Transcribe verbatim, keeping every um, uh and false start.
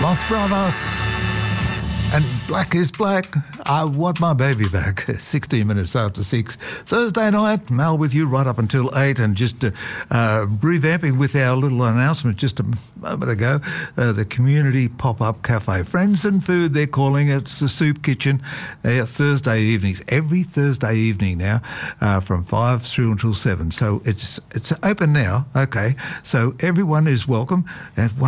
Los Bravos. And Black is Black. I want my baby back. sixteen minutes after six. Thursday night, Mal with you right up until eight. And just uh, uh, revamping with our little announcement just a moment ago, uh, the Community Pop-Up Cafe. Friends and Food, they're calling it. It's a soup kitchen. Uh, Thursday evenings. Every Thursday evening now uh, from five through until seven. So it's, it's open now. Okay. So everyone is welcome. And